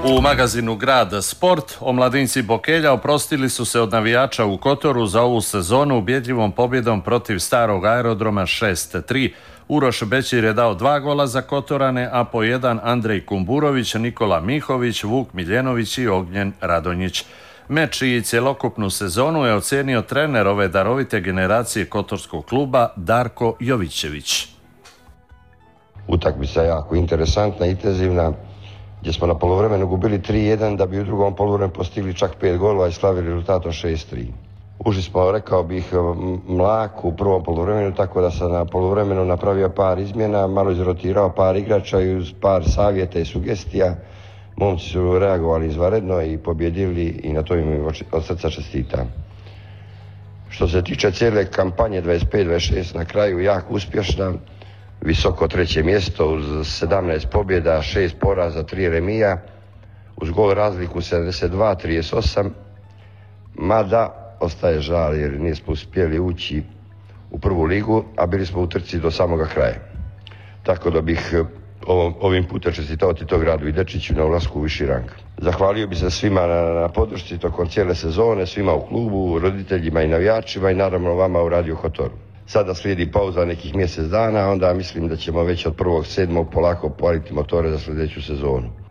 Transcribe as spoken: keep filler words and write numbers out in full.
U magazinu Grad Sport omladinci Bokelja oprostili su se od navijača u Kotoru za ovu sezonu ubjedljivom pobjedom protiv starog aerodroma šest tri. Uroš Bećir je dao dva gola za Kotorane, a po jedan Andrej Kumburović, Nikola Mihović, Vuk Miljenović i Ognjen Radonjić. Meč i cjelokupnu sezonu je ocenio trener ove darovite generacije kotorskog kluba Darko Jovićević. Utakmica jako interesantna i intenzivna, gdje smo na poluvremenu gubili tri jedan da bi u drugom poluvremenu postigli čak pet golova i slavili rezultatom šest tri. Ušli smo, rekao bih, mlak u prvom poluvremenu, tako da sam na poluvremenu napravio par izmjena, malo izrotirao par igrača i uz par savjeta i sugestija momci su reagovali izvanredno i pobjedili i na to im od srca čestitam. Što se tiče cijele kampanje dvadeset pet dvadeset šest na kraju jako uspješna, visoko treće mjesto uz sedamnaest pobjeda, šest poraza, tri remija, uz gol razliku sedamdeset dva trideset osam, mada ostaje žal jer nismo uspjeli ući u prvu ligu, a bili smo u trci do samoga kraja. Tako da bih ovim putem čestitao Tito Gradu i Dečiću na ulasku u viši rang. Zahvalio bi se svima na, na podršci tokom cijele sezone, svima u klubu, roditeljima i navijačima i naravno vama u Radio Kotoru. Sada slijedi pauza nekih mjesec dana, onda mislim da ćemo već od prvog sedmog polako paliti motore za sljedeću sezonu.